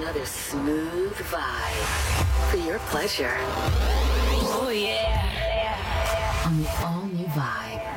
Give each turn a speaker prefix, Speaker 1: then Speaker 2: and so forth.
Speaker 1: another smooth vibe for your pleasure.
Speaker 2: Oh, yeah.
Speaker 1: On the all-new Vibe.